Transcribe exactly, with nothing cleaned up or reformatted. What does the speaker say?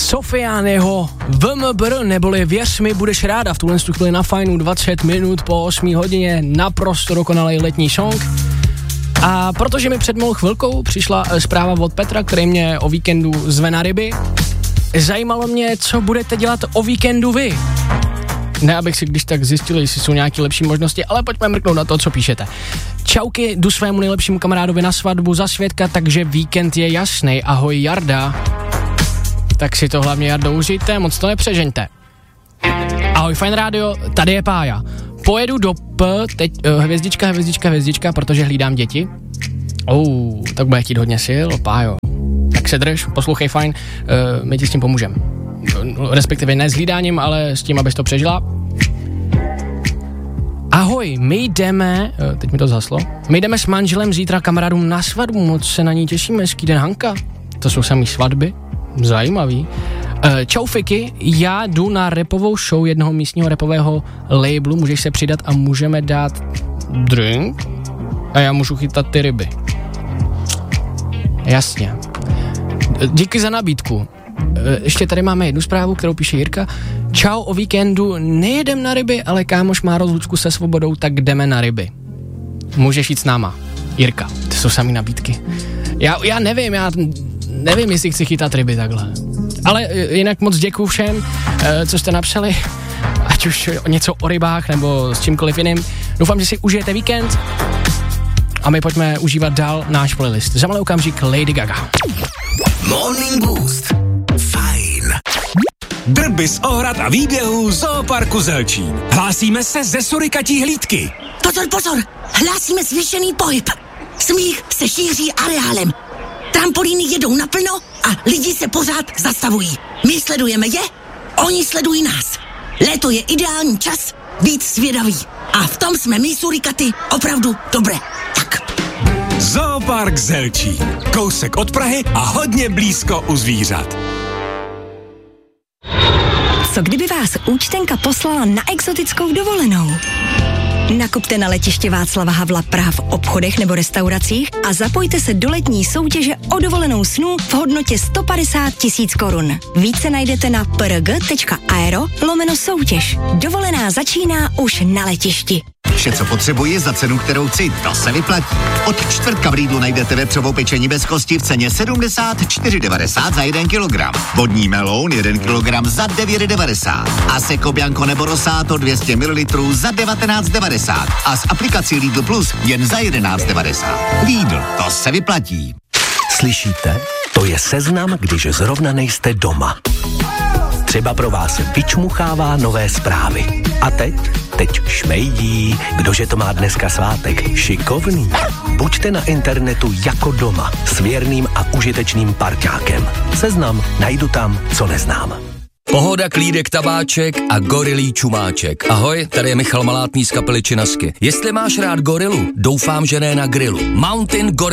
Sofiányho V M B R, neboli Věř mi, budeš ráda, v tuhle chvíli na Fajnu dvacet minut po osmé hodině, naprosto dokonalý letní song. A protože mi před malou chvilkou přišla zpráva od Petra, který mě o víkendu zve na ryby, zajímalo mě, co budete dělat o víkendu vy. Ne, abych si když tak zjistil, jestli jsou nějaké lepší možnosti, ale pojďme mrknout na to, co píšete. Čauky, jdu svému nejlepšímu kamarádovi na svatbu za svědka, takže víkend je jasný. Ahoj Jarda. Tak si to hlavně, Jardo, užijte, moc to nepřežeňte. Ahoj Fajn rádio, tady je Pája. Pojedu do P, teď uh, hvězdička, hvězdička, hvězdička, protože hlídám děti. Oh, tak bude chtít hodně sil, Pájo. Tak se drž, poslouchej Fajn, uh, my ti s tím pomůžeme. Respektive ne s hlídáním, ale s tím, abys to přežila. Ahoj, my jdeme, uh, teď mi to zhaslo, my jdeme s manželem zítra kamarádům na svatbu, moc se na ní těšíme, hezký den Hanka. To jsou samý svatby, zajímavý. Čau Fiky, já jdu na rapovou show jednoho místního rapového labelu, můžeš se přidat a můžeme dát drink a já můžu chytat ty ryby. Jasně. Díky za nabídku. Ještě tady máme jednu zprávu, kterou píše Jirka. Čau, o víkendu nejedem na ryby, ale kámoš má rozlučku se Svobodou, tak jdeme na ryby. Můžeš jít s náma. Jirka, to jsou samý nabídky. Já, já nevím, já nevím, jestli chci chytat ryby takhle. Ale jinak moc děkuju všem, co jste napsali, ať už něco o rybách nebo s čímkoliv jiným. Doufám, že si užijete víkend a my pojďme užívat dál náš playlist. Za malý okamžik Lady Gaga. Morning Boost. Fajn. Drby z ohrad a výběhů Zooparku Zelčín. Hlásíme se ze surikatí hlídky. Pozor, pozor, hlásíme zvýšený pohyb. Smích se šíří areálem. Trampolíny jedou naplno a lidi se pořád zastavují. My sledujeme je, oni sledují nás. Léto je ideální čas být zvědavý. A v tom jsme my surikaty opravdu dobré. Tak. Zoopark Zelčín. Kousek od Prahy a hodně blízko u zvířat. Co kdyby vás účtenka poslala na exotickou dovolenou? Nakupte na letiště Václava Havla Praha v obchodech nebo restauracích a zapojte se do letní soutěže o dovolenou snů v hodnotě sto padesát tisíc korun. Více najdete na prg.aero lomeno soutěž. Dovolená začíná už na letišti. Vše, co potřebuji za cenu, kterou chci, to se vyplatí. Od čtvrtka v Lidlu najdete vepřovou pečení bez kosti v ceně sedmdesát čtyři devadesát za jeden kilogram. Vodní meloun jeden kilogram za devět devadesát. A Seco Bianco nebo Rosato dvě stě mililitrů za devatenáct devadesát. A s aplikací Lidl Plus jen za jedenáct devadesát. Lidl, to se vyplatí. Slyšíte? To je seznam, když zrovna nejste doma. Třeba pro vás vyčmuchává nové zprávy. A teď? Teď šmejdí. Kdože to má dneska svátek? Šikovný. Buďte na internetu jako doma s věrným a užitečným parťákem. Seznam najdu tam, co neznám. Pohoda, klídek, tabáček a gorilí čumáček. Ahoj, tady je Michal Malátný z kapely Činasky. Jestli máš rád gorilu, doufám, že ne na grilu. Mountain Gorilla